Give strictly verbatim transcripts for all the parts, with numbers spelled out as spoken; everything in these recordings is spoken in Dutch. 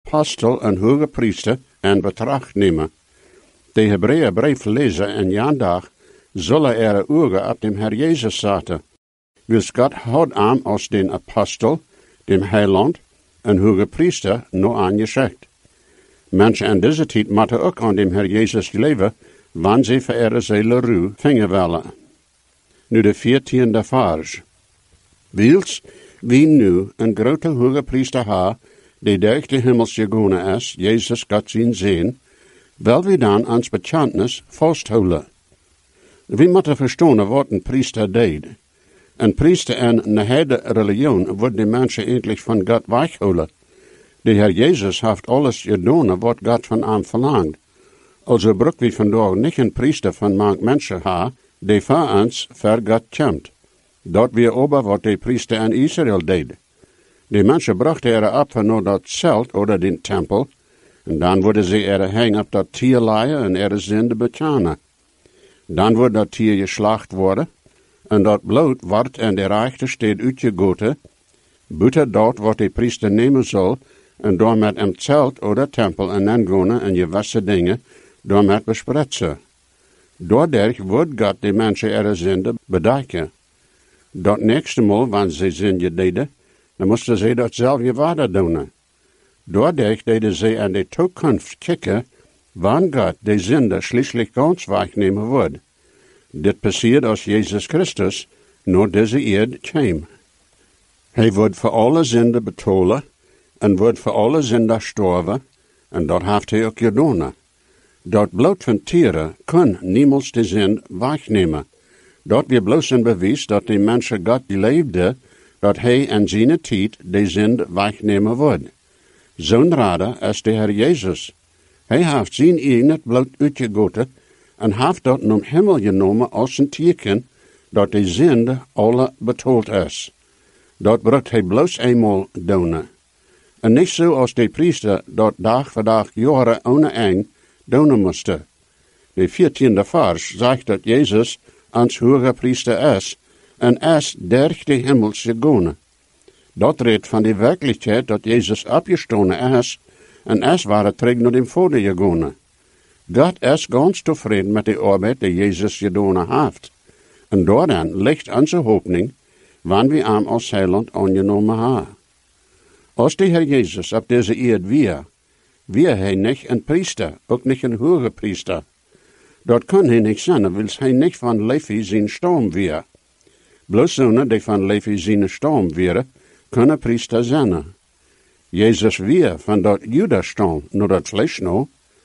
apostel en hoge priester in betracht nemen. De Hebreeënbrief lezen en jandag zullen ihre ogen op dem Herr Jezus zetten. Wils God houdt aan als den apostel, dem heiland en hoge priester nog aangeschikt. Mensen in deze tijd moeten ook aan dem Herr Jezus leven, wanneer ze voor ihre zielen ruw vingen willen. Nu de veertiende vers. Wils wie nu een grote hoge priester ha, die durch de hemels gegaan is, Jezus God zijn zin, wel we dan ans bekentenis vasthouden. We moeten verstaan wat een priester deed. Een priester in een heide religion wordt de mensen eindelijk van God weghouden. De Heer Jezus heeft alles gedaan wat God van hem verlangt. Also bruk we vandaag niet een priester van mank mensen ha, die voor ons ver God komt. Dat weer over wat de priester in Israël deed. De mensen brachten er op naar dat zelt oder den tempel, en dan worden ze er heen op dat tier leien en er zinde bekennen. Dan wordt dat tier geslacht worden, en dat bloed wordt in de rechte stad uitgegoten, buiten dat wat de priester nemen zal, en door met hem zelt oder tempel en aangaan en gewassen dingen, door met bespretsen. Doordat wordt God de mensen er zinde bedekken. Dat nächste Mal, wanneer ze zinde deden, dan moesten ze dat zelf water doen. Doordat deden ze aan de toekomst kijken, wanneer God de zinde schließlich ganz wegnemen wordt. Dit passiert als Jezus Christus naar deze eerd kwam. Hij wordt voor alle zinde betolen en wordt voor alle zinde sterven, en dat heeft hij ook gedaan. Dat bloed van tieren kan niemals de zin wegnemen. Dat weer bloos een bewijs dat de mensen God leefde, dat hij in zijn tijd de zin wegnemen wordt. Zo'n rader is de Heer Jezus. Hij heeft zijn eigen bloed uitgegoten en heeft dat naar hemel genomen als een teken dat de zinde alle betoeld is. Dat bracht hij bloos eenmaal doen. En niet zo als de priester dat dag voor dag jaren ohne eind doen moest. De veertiende vers zegt dat Jezus ons hoge priester is, en is durch de hemels gegaan. Dat redt van de werkelijkheid dat Jezus opgestaan is, en is waar terug naar de Vader gegaan. God is ganz tevreden met de arbeid die Jezus gedaan heeft. En daarin ligt onze hoopning, wanneer we hem als heiland aangenomen hebben. Als de Heer Jezus op deze eerd weer, weer hij niet een priester, ook niet een hoge priester. Dat kan hij niet zijn, wils hij niet van Levi zijn stam weer. Bloos zonen die van Levi zijn stam weer, kunnen priester zijn. Jezus weer van dat Judas-stam, naar dat vlees nou.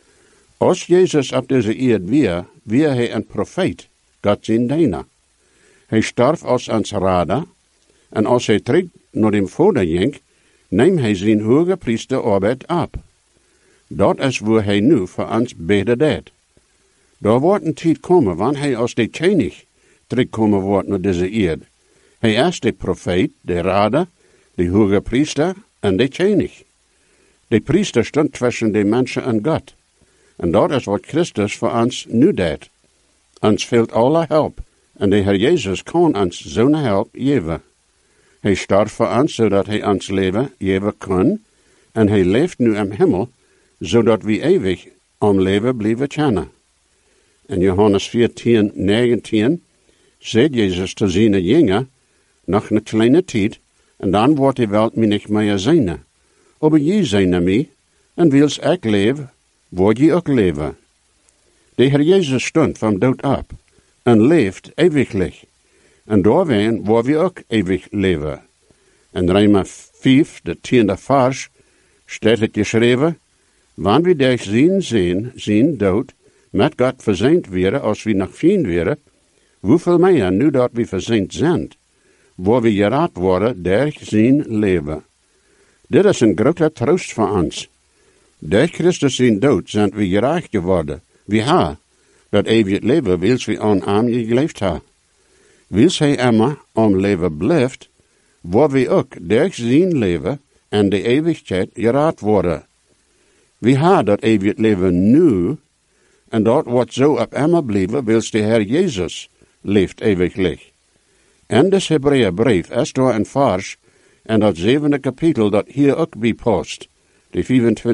Als Jezus op deze eerd weer, weer hij een profeet, God zijn dienaar. Hij starf als ons rader, en als hij terug naar dem Vader ging, neemt hij zijn hoge priester arbeid op. Dat is waar hij nu voor ons beter deed. Daar wordt een tijd komen, wanneer hij als de koning terugkomen wordt naar deze eerd. Hij is de profeet, de rader, de hoge priester en de koning. De priester stond tussen de mensen en God. En dat is wat Christus voor ons nu deed. Ons fehlt alle hulp, en de Heer Jezus kan ons zo'n hulp geven. Hij starf voor ons, zodat hij ons leven geven kan, en hij leeft nu in hemel, zodat we eeuwig om leven blijven kennen. In Johannes veertien, negentien zegt Jezus te zijn jingen, nog een kleine tijd, en dan wordt de wereld mij niet meer zijn. Aber je zijn mij, en wils ik leven, word je ook leven. De Heer Jezus stond van dood op, en leeft eeuwiglijk. En doorheen worden we ook eeuwig leven. In Römer vijf, de tiende vers, staat het geschreven, wanneer we durch zijn zin, zijn dood, met God verzend werden, als we nog vriend werden, hoeveel meer nu dat we verzend zijn, waar we geraad worden durch zijn leven. Dit is een grote troost voor ons. Durch Christus zijn dood zijn we gerecht geworden. We hebben dat eeuwig leven, wils we aan hem geleefd hebben. Wils hij immer om leven blijft, waar we ook durch zijn leven en de eeuwigheid geraad worden. We hebben dat eeuwig leven nu, en dat wordt zo op immer blijven, wils de Heer Jezus leeft eeuwiglijk. En de Hebreeënbrief is door een vers, en dat zevende kapitel dat hier ook bij past, de vijfentwintigste